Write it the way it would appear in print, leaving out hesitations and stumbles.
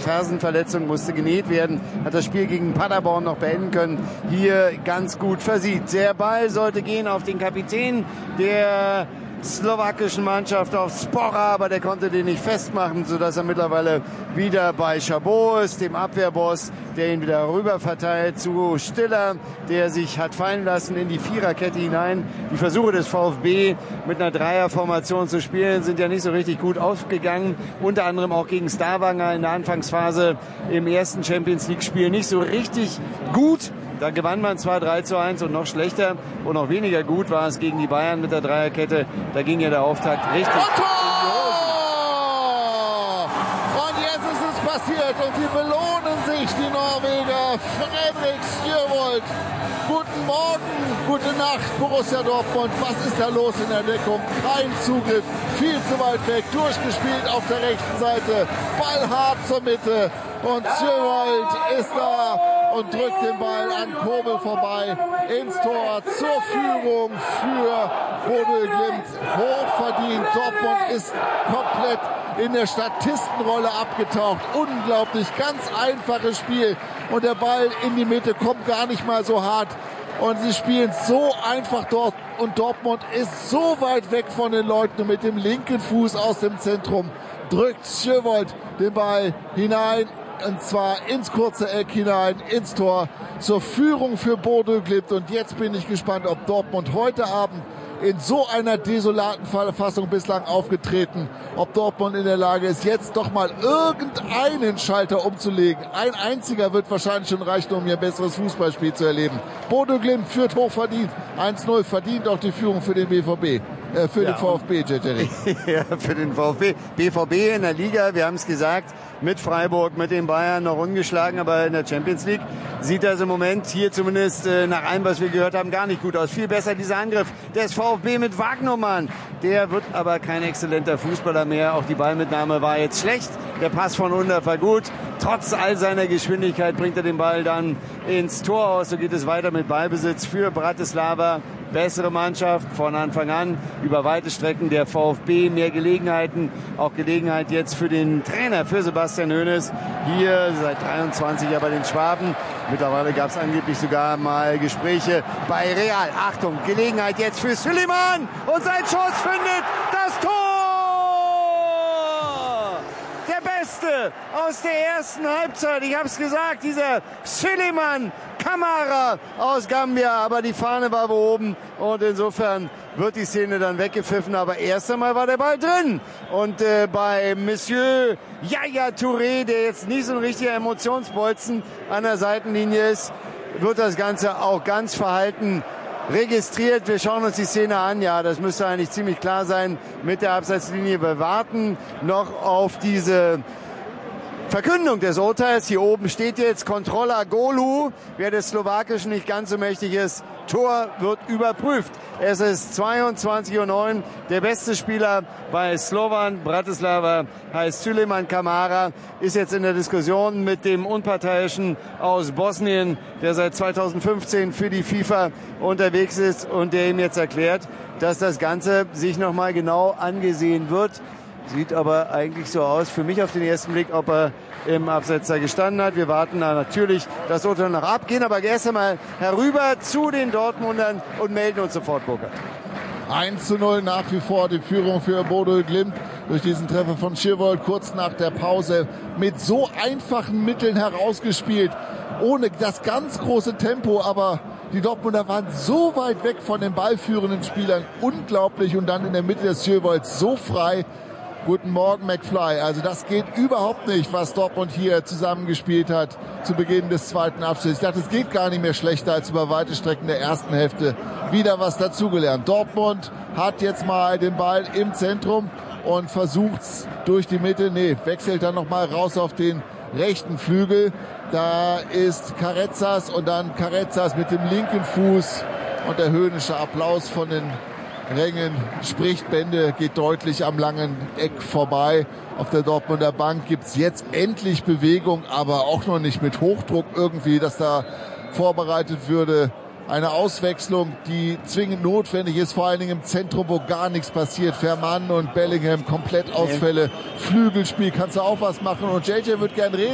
Fersenverletzung, musste genäht werden, hat das Spiel gegen Paderborn noch beenden können. Hier ganz gut versieht. Der Ball sollte gehen auf den Kapitän der slowakischen Mannschaft, auf Spora, aber der konnte den nicht festmachen, sodass er mittlerweile wieder bei Chabot ist, dem Abwehrboss, der ihn wieder rüber verteilt zu Stiller, der sich hat fallen lassen in die Viererkette hinein. Die Versuche des VfB mit einer Dreierformation zu spielen sind ja nicht so richtig gut aufgegangen, unter anderem auch gegen Stavanger in der Anfangsphase im ersten Champions-League-Spiel nicht so richtig gut. Da gewann man zwar 3:1 und noch schlechter und noch weniger gut war es gegen die Bayern mit der Dreierkette. Da ging ja der Auftakt richtig in die Hosen. Und jetzt ist es passiert und sie belohnen sich, die Norweger. Fredrik Sjøvold. Guten Morgen, gute Nacht, Borussia Dortmund. Was ist da los in der Deckung? Kein Zugriff, viel zu weit weg, durchgespielt auf der rechten Seite. Ball hart zur Mitte und Sjøvold ist da und drückt den Ball an Kobel vorbei ins Tor zur Führung für Bodø Glimt. Hochverdient. Dortmund ist komplett in der Statistenrolle abgetaucht. Unglaublich, ganz einfaches Spiel. Und der Ball in die Mitte kommt gar nicht mal so hart. Und sie spielen so einfach dort. Und Dortmund ist so weit weg von den Leuten. Und mit dem linken Fuß aus dem Zentrum drückt Sjøvold den Ball hinein. Und zwar ins kurze Eck hinein, ins Tor, zur Führung für Bodø Glimt. Und jetzt bin ich gespannt, ob Dortmund heute Abend in so einer desolaten Verfassung bislang aufgetreten, ob Dortmund in der Lage ist, jetzt doch mal irgendeinen Schalter umzulegen. Ein einziger wird wahrscheinlich schon reichen, um hier ein besseres Fußballspiel zu erleben. Bodø Glimt führt hochverdient. 1:0 verdient auch die Führung für den BVB. Für den VfB, JJ. Ja, für den VfB. BVB in der Liga, wir haben es gesagt, mit Freiburg, mit den Bayern noch ungeschlagen, aber in der Champions League sieht das im Moment hier zumindest nach allem, was wir gehört haben, gar nicht gut aus. Viel besser dieser Angriff des VfB mit Wagnermann. Der wird aber kein exzellenter Fußballer mehr. Auch die Ballmitnahme war jetzt schlecht. Der Pass von Undav war gut. Trotz all seiner Geschwindigkeit bringt er den Ball dann ins Tor aus. So geht es weiter mit Ballbesitz für Bratislava. Bessere Mannschaft von Anfang an, über weite Strecken der VfB, mehr Gelegenheiten, auch Gelegenheit jetzt für den Trainer, für Sebastian Hoeneß, hier seit 23 bei den Schwaben. Mittlerweile gab es angeblich sogar mal Gespräche bei Real. Achtung, Gelegenheit jetzt für Süleyman und sein Schuss findet das Tor! Der Beste aus der ersten Halbzeit, ich habe es gesagt, dieser Süleyman Kamara aus Gambia, aber die Fahne war oben und insofern wird die Szene dann weggepfiffen, aber erst einmal war der Ball drin und bei Monsieur Yaya Touré, der jetzt nicht so ein richtiger Emotionsbolzen an der Seitenlinie ist, wird das Ganze auch ganz verhalten registriert. Wir schauen uns die Szene an. Ja, das müsste eigentlich ziemlich klar sein mit der Abseitslinie. Wir warten noch auf diese Verkündung des Urteils. Hier oben steht jetzt Kontrolla Golu. Wer des Slowakischen nicht ganz so mächtig ist, Tor wird überprüft. Es ist 22:09 Uhr. Der beste Spieler bei Slovan Bratislava heißt Süleyman Kamara, ist jetzt in der Diskussion mit dem Unparteiischen aus Bosnien, der seit 2015 für die FIFA unterwegs ist und der ihm jetzt erklärt, dass das Ganze sich nochmal genau angesehen wird. Sieht aber eigentlich so aus, für mich auf den ersten Blick, ob er im Abseits da gestanden hat. Wir warten da natürlich das Urteil noch ab, gehen aber erst einmal herüber zu den Dortmundern und melden uns sofort, Burkhard. 1:0 nach wie vor die Führung für Bodø Glimt durch diesen Treffer von Sjøvold kurz nach der Pause. Mit so einfachen Mitteln herausgespielt, ohne das ganz große Tempo, aber die Dortmunder waren so weit weg von den ballführenden Spielern. Unglaublich. Und dann in der Mitte des Sjøvolds so frei. Guten Morgen, McFly. Also das geht überhaupt nicht, was Dortmund hier zusammengespielt hat zu Beginn des zweiten Abschnitts. Ich dachte, es geht gar nicht mehr schlechter als über weite Strecken der ersten Hälfte. Wieder was dazugelernt. Dortmund hat jetzt mal den Ball im Zentrum und versucht's durch die Mitte. Nee, wechselt dann nochmal raus auf den rechten Flügel. Da ist Carezas und dann Carezas mit dem linken Fuß und der höhnische Applaus von den Rängen spricht Bände, geht deutlich am langen Eck vorbei. Auf der Dortmunder Bank gibt's jetzt endlich Bewegung, aber auch noch nicht mit Hochdruck irgendwie, dass da vorbereitet würde. Eine Auswechslung, die zwingend notwendig ist, vor allen Dingen im Zentrum, wo gar nichts passiert. Verman und Bellingham, komplett Ausfälle. Flügelspiel, kannst du auch was machen. Und JJ wird gern reden.